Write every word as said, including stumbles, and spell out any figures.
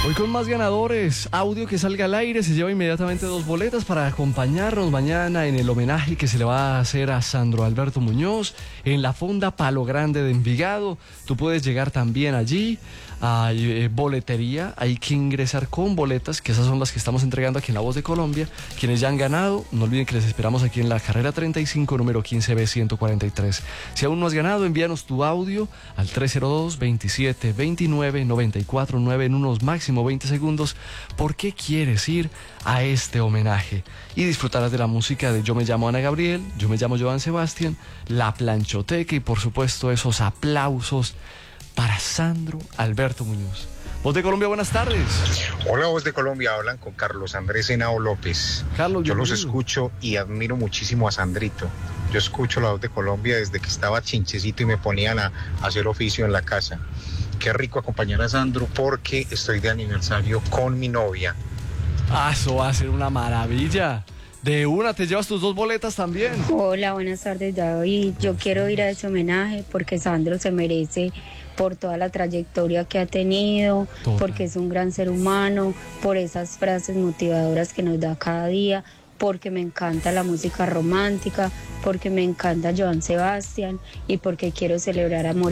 Hoy con más ganadores, audio que salga al aire, se lleva inmediatamente dos boletas para acompañarnos mañana en el homenaje que se le va a hacer a Sandro Alberto Muñoz en la Fonda Palo Grande de Envigado. Tú puedes llegar también allí, hay eh, boletería, hay que ingresar con boletas, que esas son las que estamos entregando aquí en La Voz de Colombia. Quienes ya han ganado, no olviden que les esperamos aquí en la carrera treinta y cinco, número quince B ciento cuarenta y tres. Si aún no has ganado, envíanos tu audio al tres cero dos, veintisiete, veintinueve, noventa y cuatro nueve en unos máximos veinte segundos. ¿Por qué quieres ir a este homenaje? Y disfrutarás de la música de Yo me llamo Ana Gabriel, Yo me llamo Joan Sebastián, La Planchoteca y por supuesto esos aplausos para Sandro Alberto Muñoz. Voz de Colombia, buenas tardes. Hola, Voz de Colombia, hablan con Carlos Andrés Henao López. Carlos, yo los bienvenido. escucho y admiro muchísimo a Sandrito. Yo escucho La Voz de Colombia desde que estaba chinchecito y me ponían a, a hacer oficio en la casa. Qué rico acompañar a Sandro porque estoy de aniversario con mi novia. Ah, eso va a ser una maravilla. De una, te llevas tus dos boletas también. Hola, buenas tardes, David. Yo quiero ir a ese homenaje porque Sandro se merece por toda la trayectoria que ha tenido, Total. porque es un gran ser humano, por esas frases motivadoras que nos da cada día, porque me encanta la música romántica, porque me encanta Joan Sebastián y porque quiero celebrar amor.